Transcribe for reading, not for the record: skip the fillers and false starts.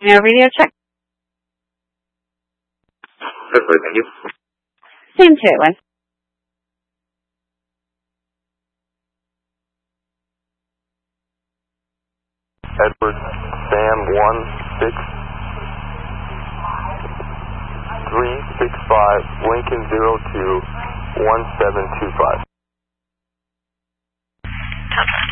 No radio check. Perfect, thank you. Same to it, Wes. Edward Sam 16365 Lincoln 021725.